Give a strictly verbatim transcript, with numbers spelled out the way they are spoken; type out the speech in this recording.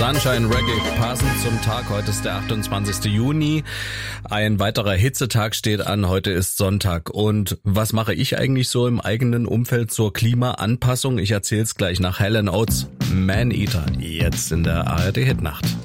Sunshine Reggae, passend zum Tag. Heute ist der achtundzwanzigste Juni. Ein weiterer Hitzetag steht an. Heute ist Sonntag. Und was mache ich eigentlich so im eigenen Umfeld zur Klimaanpassung? Ich erzähle es gleich nach Hall and Oates, Man Eater, jetzt in der A R D Hitnacht.